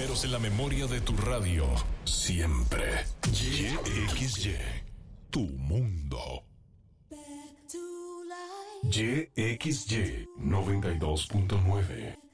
primeros en la memoria de tu radio. Siempre. YXY. Tu mundo. YXY 92.9.